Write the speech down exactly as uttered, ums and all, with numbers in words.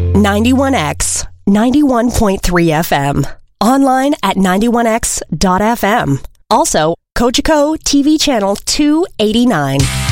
ninety-one X, ninety-one point three F M. Online at ninety-one x dot f m. Also, Cogeco T V channel two eighty-nine.